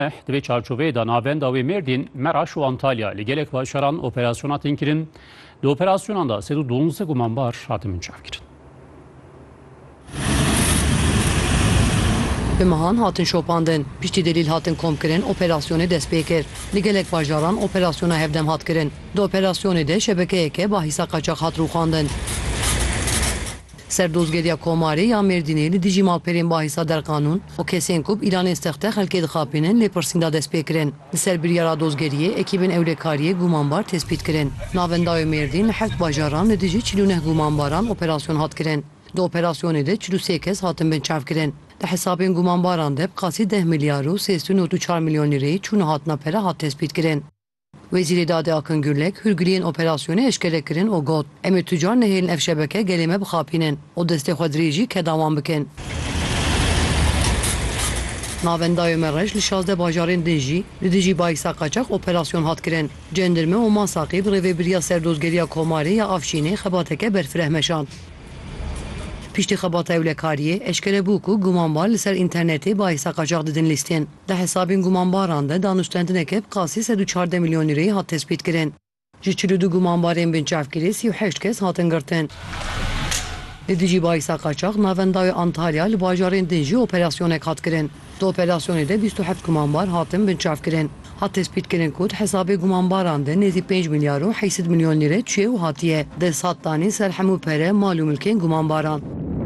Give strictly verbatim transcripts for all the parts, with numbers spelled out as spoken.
Divê çarçoveyê de navenda wê Mêrdîn, Meraş û Antalya li gelek başaran operasyona tên kirin. Di operasyonan da sed û donzdeh gumanbar hatin minçavkirin. Bi mehan hatin şopandin, piştî delîl hatin komkirin operasyonê dest pê kir. Li gelek bajaran operasyona hevdem hat kirin. Di operasyonê de şebekeyeke bahîsa qaçaq hat rûxandin. Serdozgeriya Komarê ya Mêrdînê li dijî malperên bahîsa derqanûn û kesên ku Îranên stexte xelkê dixapînin lê pirsînda dest pê kirin. Li ser biryara dozgeriyê ekîbên ewlekariyê gumanbar tespît kirin. Navenda wê Mêrdîn li heft bajaran li dijî çil û neh gumanbaran operasyon hat kirin. Di operasyonê de çil û sê kes hatin binçav kirin. Di hesabên gumanbaran de qasî deh milyar û sê û nod û çar milyon lîreyê çûna hatina pera hat tespît kirin. Wezîrê Dadê Akın Gürlek hûrgiliyên operasyonê eşkere kirin û got em ê tûcar nehêlin ev şebeke gelê me bixapînin û destê xwe dirê jî kedawan bikin. Navenda wê Mereş li şazdeh bajarên din jî li dijî bahîsa qaçaq operasyon hat kirin. Cendirme û Masaqî bi rêveberiya serdozgeriya Komarê ya Afşînê xebateke berfireh meşand. Piştî xebata ewlekariyê eşkere bû ku gumanbar li ser înternetê bahîsa qaçaq didin lîstên. Di hesabên gumanbaran de danûstendineke bi qasî sed û çardeh milyon lîreyê hat tespît kirin. Ji çil û du gumanbarên binçavkirî sî û heşt kes hatin girtin. Li dijî bahîsa qaçaq navenda wê Antalya li bajarên din jî operasyonek hat kirin. Di operasyonê de bîst û heft gumanbar hatin binçav kirin. Hat tespît kirin ku hesabê gumanbaran de nêzî pênc milyar û heyset milyon lîre çûye û hatiye. Dest hat danîn ser hemû pere mal û milkên gumanbaran.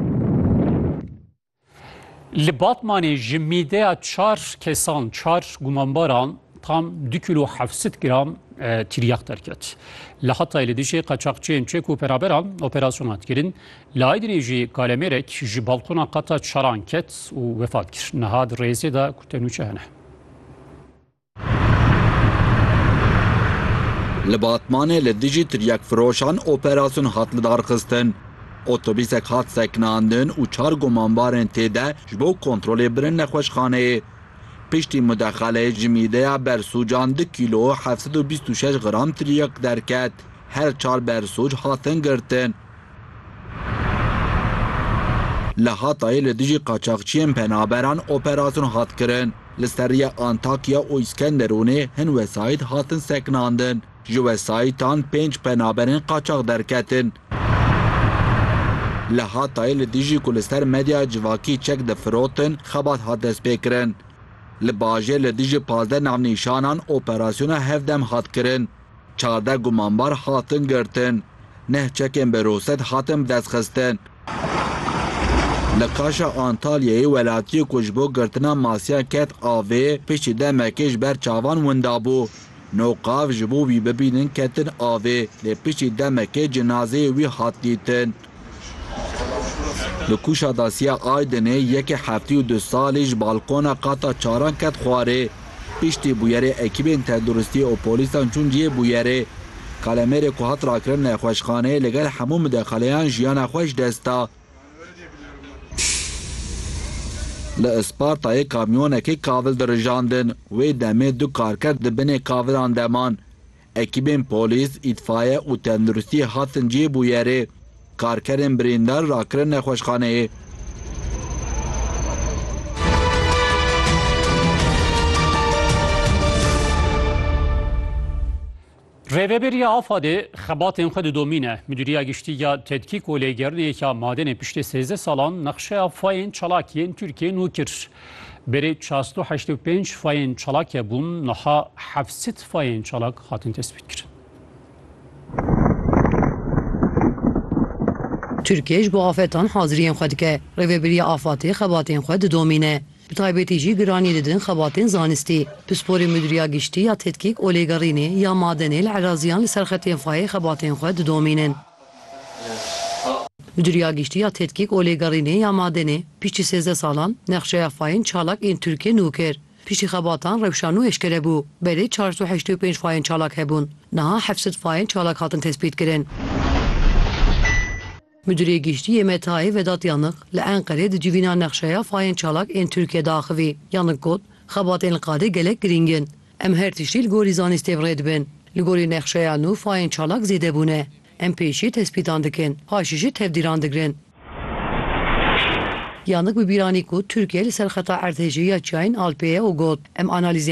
Li Batmanê ji mîdeya çar kesan çar gumanbaran tam du kilo hevsed gram e, tiryak derket. Li Hatayê li dijî qaçaxçiyên çek û peraberan operasyon hat kirin. Li Aydinê jî kalemêrek ji balkona qata çaran ket û vefat kir. Niha di rêzê de ku tenûçe hene. Li Batmanê li dijî tiryak firoşan operasyon hat li darxistin. Otobîsek hat seknandin û çar gumanbarên têde ji bo kontrolê birin nexweşxaneyê. Piştî mudexeleyê ji mîdeya bersûcan du kîlo hevsed û bîst û şeş gram tiryak derket. Her çar bersûc hatin girtin. Li Hatayê li dijî qaçaxçiyên penaberan operasyon hat kirin. Li seriya Antakya û İskenderûnê hin wesayît hatin seknandin. Ji wesayîtan pênc penaberên qaçax derketin. Li Hatayê li dijî ku li ser medya civakî çek difirotin xebat hat destpêkirin. Li bajêr li dijî pazdeh navnîşanan operasyona hevdem hat kirin. Çardeh gumanbar hatin girtin. Neh çekên berosed hatin destxistin. Li Kaşa Antalyayê welatiyê ku ji bo girtina masiya ket avê piştî demekê ji ber çavan winda bû. Noqav ji bo wî bibînin ketin avê lê piştî demekê cinazeyê wî hat dîtin. Li Kuşa Dasiya Aydinê yekê heftî û du salî ji balkona qata çaran ket xwarê. Piştî bûyerê ekîbên tenduristî û polîsan çûn cihê bûyerê. Kalemêrê ku hat rakirin nexweşxaneyê li gel hemû midexeleyan jiyana xwe ji desta. Li Ispartayê kamyonekê kavil dirijandin. Wê demê du karker di binê kavilan deman. Ekîbên polîs, îtfaiye û tenduristî hatin cihê bûyerê. Karkerên birîndar rakirin nexweşxaneyê. Rêveberiya Afadê xebatên xwe didomîne. Müdîriya Giştî ya Tedkîk û Lêgeriniyeka madenê piştî sêzdeh salan nexşeya fayên çalakiyên Tirkiyeyê nû kir. Berê çar û heşt û pênc fayên çalak hebûn, niha hevsed fayên çalak hatin tespît kirin. Tirkiye ji bo afetan haziriyên xwe dike. Rêveberiya Afatê xebatên xwe didomîne. Bi taybetî jî giranî didin xebatên zanistî. Pisporê Müdîriya Giştî ya Tedkîk û Lêgerînê ya madenê li eraziyan li ser xetên fayê xebatên xwe didomînin. Müdîriya Giştî ya Tedkîk û Lêgerînê ya madenê piştî sêzdeh salan nexşeya fayên çalak ên Tirkiye nû kir. Piştî xebatan rewşan û eşkere bû. Berê çar û heşt û pênc fayên çalak hebûn. Niha hevsed fayên çalak hatin tespît kirin. Müdürê Giştî yê Metayê Vedat Yanık li Enqerê di civîna nexşeya fayên çalak ên Tirkiye daxivî. Yanık got, xebatên li qadê gelek girîngin. Em her tiştî li gorî zanistê rê dibin. Li gorî nexşeya nû fayên çalak zêde bûne. Em pêşî tespîtan dikin, paşî jî tevdîran digirin. Yanık bi bîranî ku Tirkiye li ser xeta ertêjî ya çiyayên Alpeyê û got, em analîzên